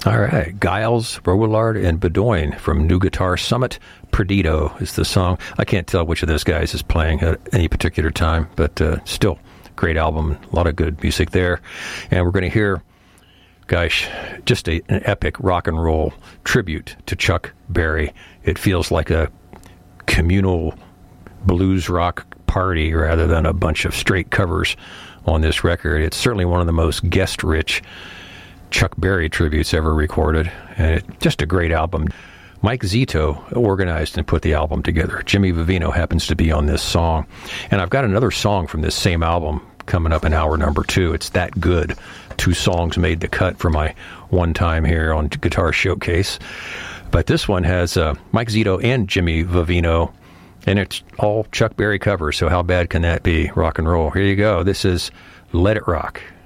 All right. Giles, Robillard, and Bedoin from New Guitar Summit. Perdido is the song. I can't tell which of those guys is playing at any particular time, but still, great album. A lot of good music there. And we're going to hear, gosh, just an epic rock and roll tribute to Chuck Berry. It feels like a communal blues rock party rather than a bunch of straight covers on this record. It's certainly one of the most guest-rich Chuck Berry tributes ever recorded, and it's just a great album. Mike Zito organized and put the album together. Jimmy Vivino happens to be on this song. And I've got another song from this same album coming up in hour number 2. It's That Good. 2 songs made the cut for my one time here on Guitar Showcase. But this one has Mike Zito and Jimmy Vivino, and it's all Chuck Berry covers, so how bad can that be? Rock and roll. Here you go. This is Let It Rock.